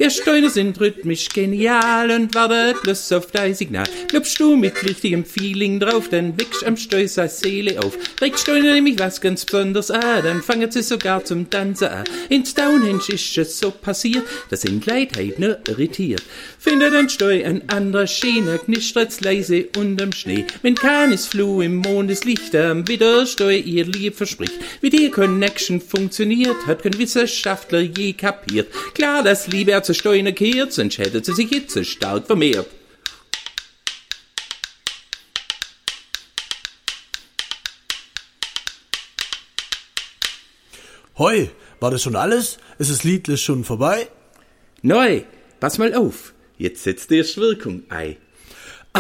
Wir Steine sind rhythmisch genial und wartet bloß auf dein Signal. Glaubst du mit richtigem Feeling drauf, dann wächst am Steu seine Seele auf. Regt Steine nämlich was ganz Besonderes an, dann fangen sie sogar zum Tanzen an. In Stonehenge ist es so passiert, dass ihn Leid nur irritiert. Findet ein Steu an anderer Schiene, knistert's leise unterm Schnee. Wenn keines Floh im Mondeslicht am Widersteu ihr Lieb verspricht. Wie die Connection funktioniert, hat kein Wissenschaftler je kapiert. Klar, dass Liebe zu Steine kehrt, sonst hätte sie sich jetzt so stark vermehrt. Hoi, war das schon alles? Ist das Liedle schon vorbei? Neu, pass mal auf, jetzt setzt erst Wirkung ein.